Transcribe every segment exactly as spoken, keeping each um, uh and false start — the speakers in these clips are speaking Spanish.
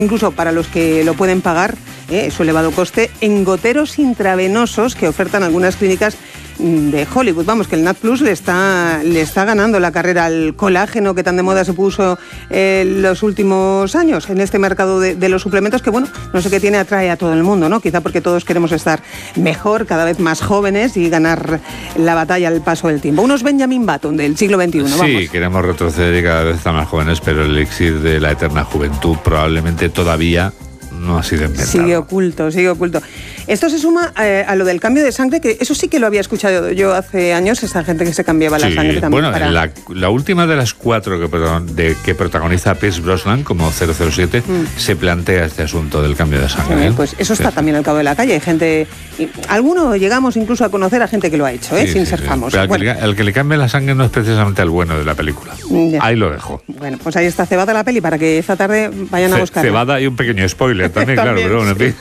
incluso para los que lo pueden pagar, eh, su elevado coste, en goteros intravenosos que ofertan algunas clínicas de Hollywood. Vamos, que el Nat Plus le está, le está ganando la carrera al colágeno que tan de moda se puso en los últimos años en este mercado de, de los suplementos, que bueno, no sé qué tiene, atrae a todo el mundo, ¿no? Quizá porque todos queremos estar mejor, cada vez más jóvenes y ganar la batalla al paso del tiempo. Unos Benjamin Button del siglo veintiuno, vamos. Sí, queremos retroceder y cada vez estar más jóvenes, pero el elixir de la eterna juventud probablemente todavía no ha sido inventado. Sigue oculto, sigue oculto. Esto se suma eh, a lo del cambio de sangre, que eso sí que lo había escuchado yo hace años, esa gente que se cambiaba la sí, sangre también. Bueno, para... la, la última de las cuatro que, perdón, de, que protagoniza Pierce Brosnan como cero cero siete, mm. se plantea este asunto del cambio de sangre. Eh, pues eso está sí. también al cabo de la calle. Hay gente, algunos llegamos incluso a conocer a gente que lo ha hecho, ¿eh? sí, sin sí, ser sí. famoso. Pero al, bueno. que, al que le cambie la sangre no es precisamente el bueno de la película. Ya. Ahí lo dejo. Bueno, pues ahí está cebada la peli para que esta tarde vayan a Ce, buscar. Cebada y un pequeño spoiler también, también claro, pero bueno, sí.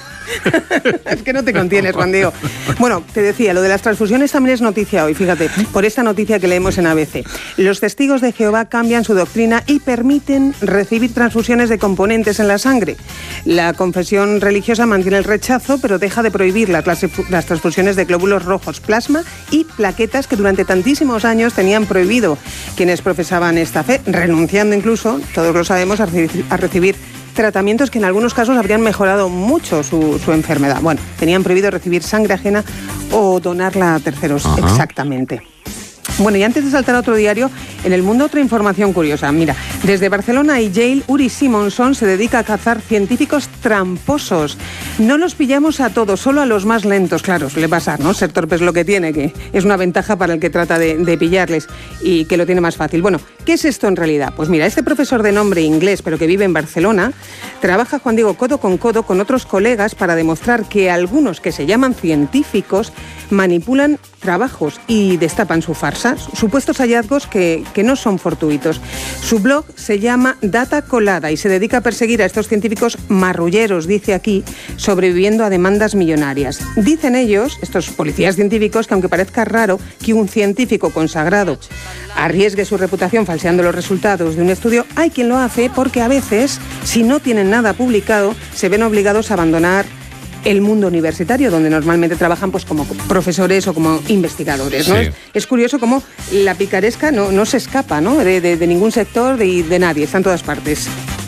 Es que no te contienes, Juan Diego. Bueno, te decía, lo de las transfusiones también es noticia hoy, fíjate, por esta noticia que leemos en A B C. Los testigos de Jehová cambian su doctrina y permiten recibir transfusiones de componentes en la sangre. La confesión religiosa mantiene el rechazo, pero deja de prohibir las, las transfusiones de glóbulos rojos, plasma y plaquetas que durante tantísimos años tenían prohibido quienes profesaban esta fe, renunciando incluso, todos lo sabemos, a recibir, a recibir tratamientos que en algunos casos habrían mejorado mucho su, su enfermedad. Bueno, tenían prohibido recibir sangre ajena o donarla a terceros. Ajá. Exactamente. Bueno, y antes de saltar a otro diario, en El Mundo otra información curiosa. Mira, desde Barcelona y Yale, Uri Simonson se dedica a cazar científicos tramposos. No los pillamos a todos, solo a los más lentos, claro, suele pasar, ¿no? Ser torpe es lo que tiene, que es una ventaja para el que trata de, de pillarles y que lo tiene más fácil. Bueno, ¿qué es esto en realidad? Pues mira, este profesor de nombre inglés, pero que vive en Barcelona, trabaja, Juan Diego, codo con codo con otros colegas para demostrar que algunos que se llaman científicos manipulan trabajos y destapan su farsa, supuestos hallazgos que, que no son fortuitos. Su blog se llama Data Colada y se dedica a perseguir a estos científicos marrulleros, dice aquí, sobreviviendo a demandas millonarias. Dicen ellos, estos policías científicos, que aunque parezca raro que un científico consagrado arriesgue su reputación falseando los resultados de un estudio, hay quien lo hace porque a veces, si no tienen nada publicado, se ven obligados a abandonar el mundo universitario, donde normalmente trabajan pues como profesores o como investigadores, ¿no? Sí. Es, es curioso cómo la picaresca no, no se escapa, ¿no? de, de, de ningún sector, de, de nadie, está en todas partes.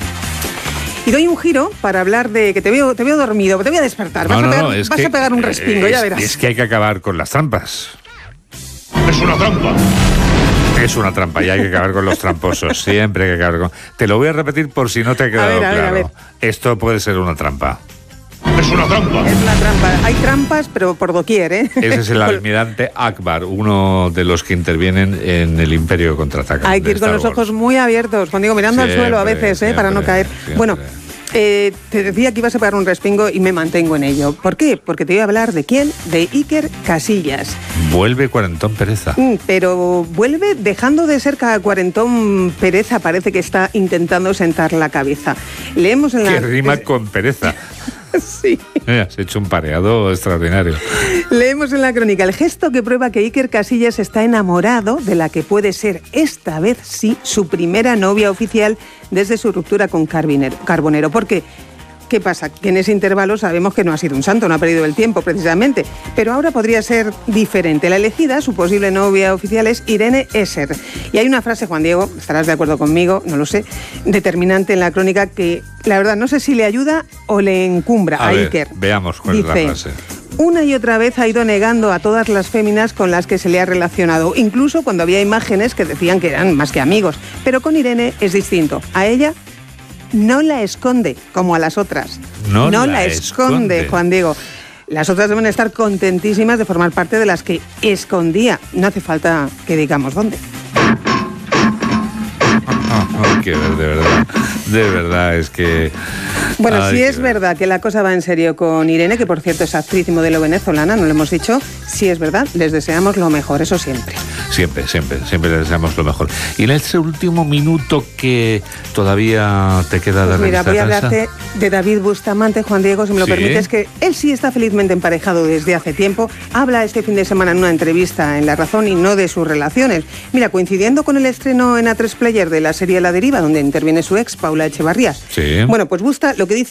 Y doy un giro para hablar de que te veo, te veo dormido, te voy a despertar, vas, no, a, pegar, no, no, vas que, a pegar un respingo, es, ya verás. Es que hay que acabar con las trampas. Es una trampa. Es una trampa y hay que acabar con los tramposos. Siempre hay que acabar con... Te lo voy a repetir por si no te ha quedado a ver, a claro. Ver, a ver. Esto puede ser una trampa. Es una trampa. Es una trampa. Hay trampas, pero por doquier, ¿eh? Ese es el almirante Akbar, uno de los que intervienen en el Imperio Contraataca. Hay que ir con los ojos muy abiertos, Juan Diego, mirando siempre, al suelo a veces, ¿eh? Siempre, para no caer. Siempre. Bueno, eh, te decía que ibas a pegar un respingo y me mantengo en ello. ¿Por qué? Porque te voy a hablar de quién, de Iker Casillas. Vuelve Cuarentón Pereza. Mm, pero vuelve dejando de ser cada Cuarentón Pereza, parece que está intentando sentar la cabeza. Leemos en la... Que rima con pereza. Sí. Eh, has hecho un pareado extraordinario. Leemos en la crónica el gesto que prueba que Iker Casillas está enamorado de la que puede ser esta vez sí su primera novia oficial desde su ruptura con Carbonero. ¿Por qué? ¿Qué pasa? Que en ese intervalo sabemos que no ha sido un santo, no ha perdido el tiempo precisamente, pero ahora podría ser diferente. La elegida, su posible novia oficial, es Irene Esser. Y hay una frase, Juan Diego, estarás de acuerdo conmigo, no lo sé, determinante en la crónica que, la verdad, no sé si le ayuda o le encumbra a, a ver, Iker. Veamos cuál Dice, es la frase. Una y otra vez ha ido negando a todas las féminas con las que se le ha relacionado, incluso cuando había imágenes que decían que eran más que amigos. Pero con Irene es distinto. A ella no la esconde, como a las otras. No, no la, la esconde, esconde, Juan Diego. Las otras deben estar contentísimas de formar parte de las que escondía. No hace falta que digamos dónde. Hay que ver, de verdad. De verdad, es que... Bueno, Ay, si es ver. verdad que la cosa va en serio con Irene, que por cierto es actriz y modelo venezolana, no lo hemos dicho, si es verdad, les deseamos lo mejor, eso siempre. Siempre, siempre, siempre le deseamos lo mejor. Y en este último minuto que todavía te queda de pues mira, voy a revista hablarte de David Bustamante, Juan Diego, si me lo ¿Sí? permites, que él sí está felizmente emparejado desde hace tiempo. Habla este fin de semana en una entrevista en La Razón y no de sus relaciones. Mira, coincidiendo con el estreno en A tres Player de la serie La Deriva, donde interviene su ex, Paula Echevarría. Sí. Bueno, pues Busta lo que dice